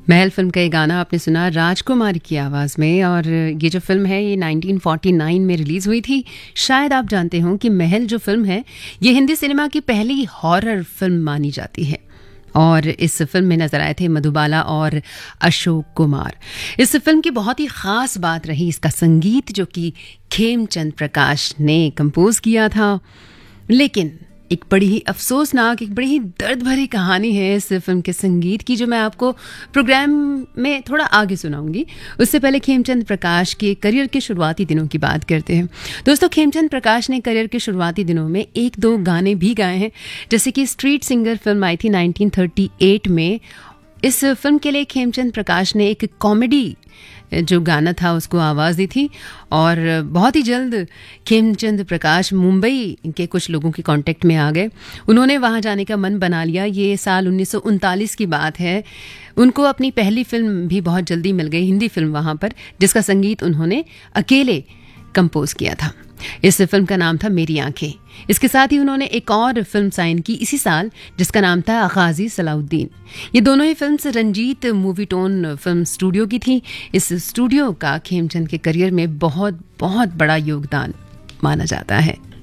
महल film का ये गाना आपने सुना राजकुमार की आवाज़ में। और ये जो फिल्म है ये 1949 में रिलीज़ हुई थी। शायद आप जानते हो कि महल जो फिल्म है ये हिंदी सिनेमा की पहली हॉरर फिल्म मानी जाती है। और इस फिल्म में नजर आए थे मधुबाला और अशोक कुमार। इस फिल्म की बहुत ही ख़ास बात रही इसका संगीत, जो कि खेमचंद प्रकाश ने कंपोज किया था। लेकिन एक बड़ी ही अफसोसनाक, एक बड़ी ही दर्द भरी कहानी है इस फिल्म के संगीत की, जो मैं आपको प्रोग्राम में थोड़ा आगे सुनाऊंगी। उससे पहले खेमचंद प्रकाश के करियर के शुरुआती दिनों की बात करते हैं। दोस्तों, खेमचंद प्रकाश ने करियर के शुरुआती दिनों में एक दो गाने भी गाए हैं, जैसे कि स्ट्रीट सिंगर फिल्म आई थी 1938 में। इस फिल्म के लिए खेमचंद प्रकाश ने एक कॉमेडी जो गाना था उसको आवाज़ दी थी। और बहुत ही जल्द खेमचंद प्रकाश मुंबई के कुछ लोगों के कांटेक्ट में आ गए। उन्होंने वहाँ जाने का मन बना लिया। ये साल 1939 की बात है। उनको अपनी पहली फिल्म भी बहुत जल्दी मिल गई, हिंदी फिल्म वहाँ पर, जिसका संगीत उन्होंने अकेले कंपोज किया था। इस फिल्म का नाम था मेरी आंखें। इसके साथ ही उन्होंने एक और फिल्म साइन की इसी साल, जिसका नाम था गाजी सलाउद्दीन। ये दोनों ही films Ranjit movie tone film studio की थी। इस स्टूडियो का खेमचंद के करियर में बहुत बहुत बड़ा योगदान माना जाता है।